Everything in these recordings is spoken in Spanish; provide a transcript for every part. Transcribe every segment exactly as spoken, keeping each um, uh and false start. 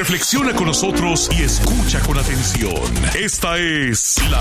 Reflexiona con nosotros y escucha con atención. Esta es La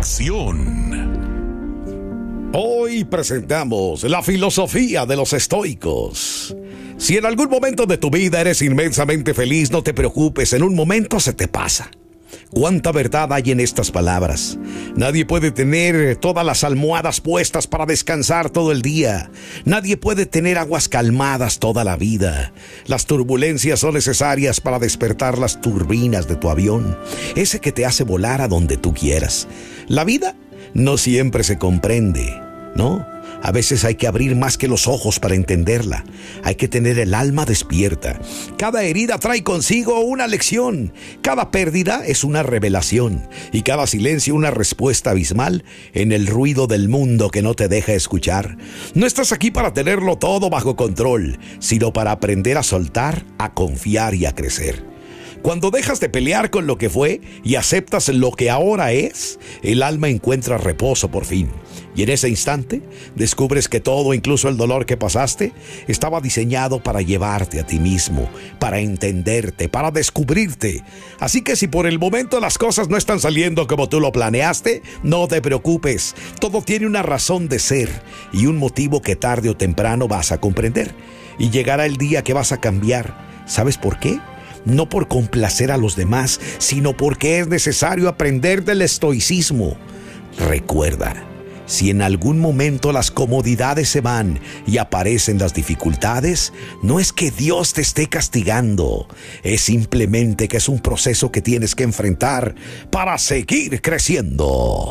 Reflexión. Hoy presentamos la filosofía de los estoicos. Si en algún momento de tu vida eres inmensamente feliz, no te preocupes, en un momento se te pasa. ¿Cuánta verdad hay en estas palabras? Nadie puede tener todas las almohadas puestas para descansar todo el día. Nadie puede tener aguas calmadas toda la vida. Las turbulencias son necesarias para despertar las turbinas de tu avión, ese que te hace volar a donde tú quieras. La vida no siempre se comprende, ¿no? A veces hay que abrir más que los ojos para entenderla. Hay que tener el alma despierta. Cada herida trae consigo una lección. Cada pérdida es una revelación. Y cada silencio una respuesta abismal en el ruido del mundo que no te deja escuchar. No estás aquí para tenerlo todo bajo control, sino para aprender a soltar, a confiar y a crecer. Cuando dejas de pelear con lo que fue y aceptas lo que ahora es, el alma encuentra reposo por fin. Y en ese instante, descubres que todo, incluso el dolor que pasaste, estaba diseñado para llevarte a ti mismo, para entenderte, para descubrirte. Así que si por el momento las cosas no están saliendo como tú lo planeaste, no te preocupes. Todo tiene una razón de ser y un motivo que tarde o temprano vas a comprender. Y llegará el día que vas a cambiar. ¿Sabes por qué? No por complacer a los demás, sino porque es necesario aprender del estoicismo. Recuerda, si en algún momento las comodidades se van y aparecen las dificultades, no es que Dios te esté castigando, es simplemente que es un proceso que tienes que enfrentar para seguir creciendo.